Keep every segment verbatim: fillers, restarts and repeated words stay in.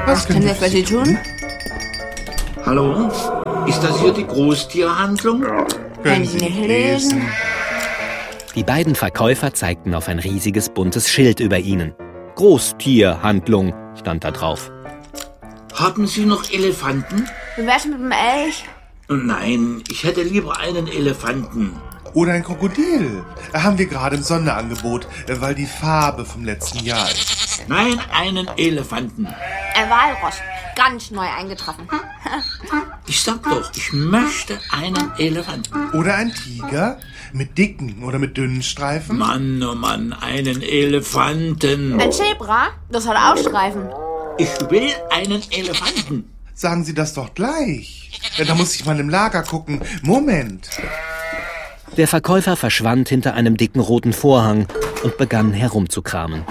Was können wir für Sie tun? Hallo? Ist das hier die Großtierhandlung? Können Sie nicht lesen? Die beiden Verkäufer zeigten auf ein riesiges buntes Schild über ihnen. Großtierhandlung stand da drauf. Haben Sie noch Elefanten? Wie wär's mit dem Elch? Nein, ich hätte lieber einen Elefanten. Oder ein Krokodil. Haben wir gerade im Sonderangebot, weil die Farbe vom letzten Jahr ist. Nein, einen Elefanten. Ein Walross. Ganz neu eingetroffen. Ich sag doch, ich möchte einen Elefanten. Oder ein Tiger mit dicken oder mit dünnen Streifen. Mann, oh Mann, einen Elefanten. Ein Zebra? Das hat auch Streifen. Ich will einen Elefanten. Sagen Sie das doch gleich. Ja, da muss ich mal im Lager gucken. Moment. Der Verkäufer verschwand hinter einem dicken roten Vorhang und begann herumzukramen.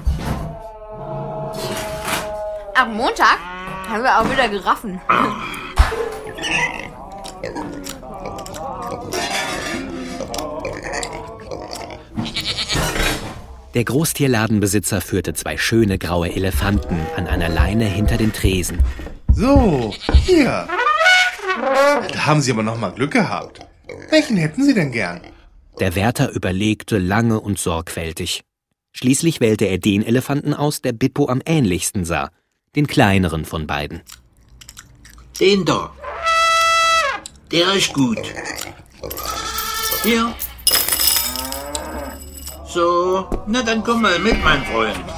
Am Montag haben wir auch wieder Giraffen. Der Großtierladenbesitzer führte zwei schöne graue Elefanten an einer Leine hinter den Tresen. So, hier. Da haben Sie aber noch mal Glück gehabt. Welchen hätten Sie denn gern? Der Wärter überlegte lange und sorgfältig. Schließlich wählte er den Elefanten aus, der Bippo am ähnlichsten sah. Den kleineren von beiden. Den da. Der ist gut. Hier. So, na dann komm mal mit, mein Freund.